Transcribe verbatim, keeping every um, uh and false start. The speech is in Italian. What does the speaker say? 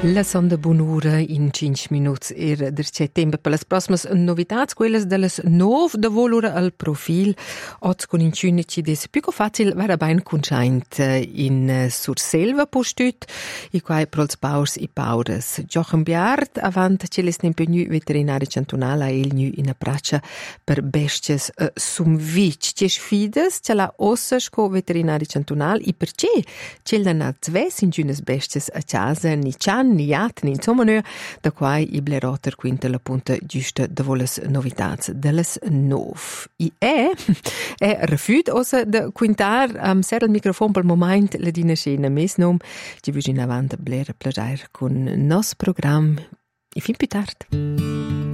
La sonda bunura in cinque minuti er der c'è tempo per le prossime novità, quelle delle nove da volura al profil. Oggi con incune ci des più facile vera ben conscient in Surselva postut i quai prols paurs i paures. Jochen Biart avant ce les nempenu veterinari cantonala il nu in appraccia per besties uh, sum vic. Ce sfides ce la ossa sco veterinari cantonal i perché ce la na zves in giunes besties a casa ni chan ni jat ni insomma da quai i blerotter quinta la punta giusta da voles novitats delles nov. I e è refut ossa de quintar am um, ser il microfon pel moment la dina scena mes nom ci vicina avant bler plagiar con nos program i fin più tard.